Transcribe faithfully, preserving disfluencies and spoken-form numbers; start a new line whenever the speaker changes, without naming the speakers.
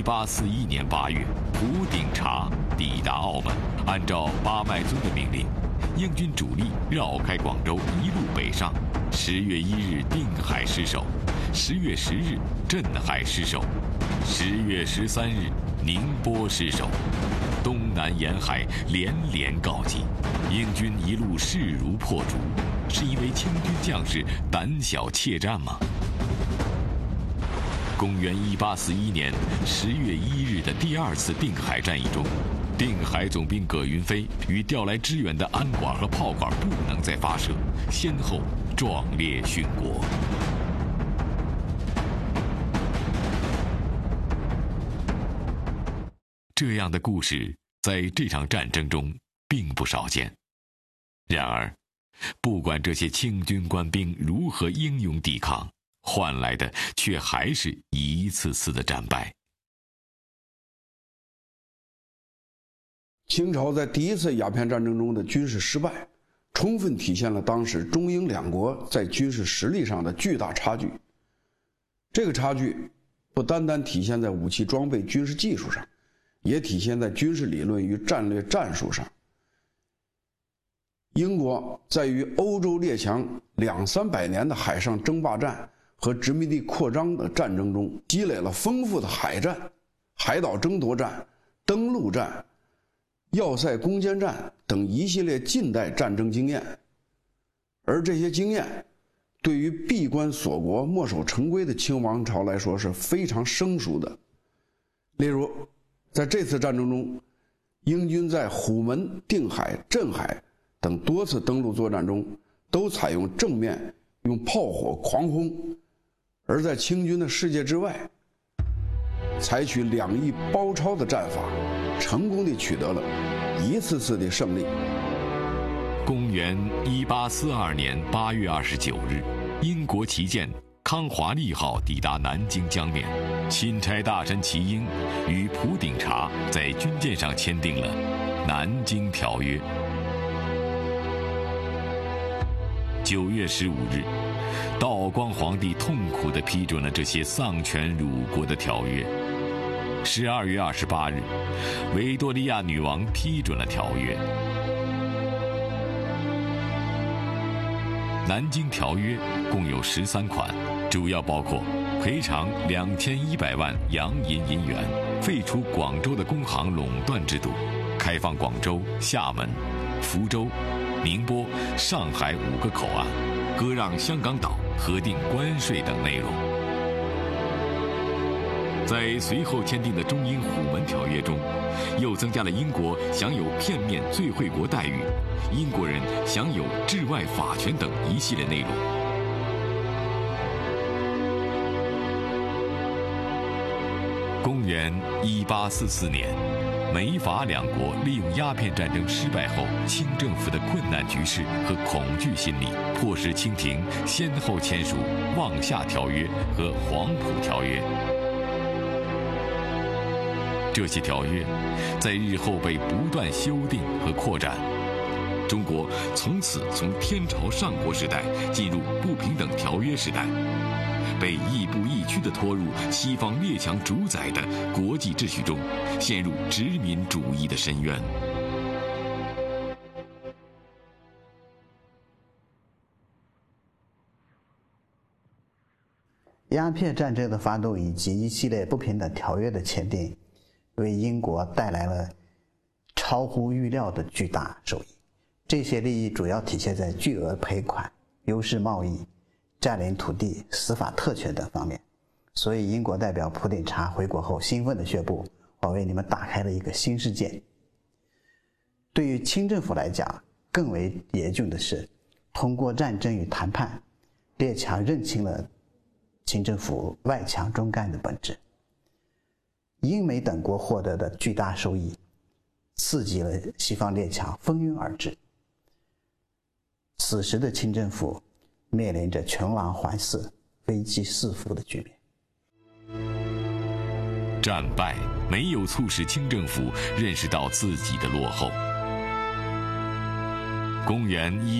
一八四一年八月，蒲鼎茶抵达澳门，按照八脉尊的命令，英军主力绕开广州，一路北上。十月一日定海失守，十月十日镇海失守，十月十三日宁波失守，东南沿海连连告急。英军一路势如破竹，是因为清军将士胆小怯战吗？公元一八四一年十月一日的第二次定海战役中，定海总兵葛云飞与调来支援的安管和炮管不能再发射，先后壮烈殉国。这样的故事在这场战争中并不少见。然而，不管这些清军官兵如何英勇抵抗，换来的却还是一次次的战败。
清朝在第一次鸦片战争中的军事失败，充分体现了当时中英两国在军事实力上的巨大差距。这个差距不单单体现在武器装备、军事技术上，也体现在军事理论与战略战术上。英国在与欧洲列强两三百年的海上争霸战和殖民地扩张的战争中，积累了丰富的海战、海岛争夺战、登陆战、要塞攻坚战等一系列近代战争经验，而这些经验对于闭关锁国、墨守成规的清王朝来说是非常生疏的。例如，在这次战争中，英军在虎门、定海、镇海等多次登陆作战中，都采用正面用炮火狂轰，而在清军的世界之外，采取两翼包抄的战法，成功地取得了一次次的胜利。
公元一八四二年八月二十九日，英国旗舰康华利号抵达南京江面，钦差大臣齐英与蒲鼎茶在军舰上签订了《南京条约》。九月十五日，道光皇帝痛苦地批准了这些丧权辱国的条约。十二月二十八日，维多利亚女王批准了条约。南京条约共有十三款，主要包括赔偿两千一百万洋银银元，废除广州的工行垄断制度，开放广州、厦门、福州、宁波、上海五个口岸，割让香港岛，核定关税等内容。在随后签订的中英虎门条约中，又增加了英国享有片面最惠国待遇，英国人享有治外法权等一系列内容。公元一八四四年，美法两国利用鸦片战争失败后清政府的困难局势和恐惧心理，迫使清廷先后签署《望厦条约》和《黄埔条约》。这些条约在日后被不断修订和扩展，中国从此从天朝上国时代进入不平等条约时代，被亦步亦趋地拖入西方列强主宰的国际秩序中，陷入殖民主义的深渊。
鸦片战争的发动以及一系列不平等条约的签订，为英国带来了超乎预料的巨大收益。这些利益主要体现在巨额赔款、优势贸易、占领土地、司法特权等方面。所以英国代表蒲鼎茶回国后兴奋地宣布，我为你们打开了一个新世界。对于清政府来讲，更为严峻的是，通过战争与谈判，列强认清了清政府外强中干的本质。英美等国获得的巨大收益，刺激了西方列强蜂拥而至。此时的清政府面临着群狼环伺、危机四伏的局面。
战败没有促使清政府认识到自己的落后。公元一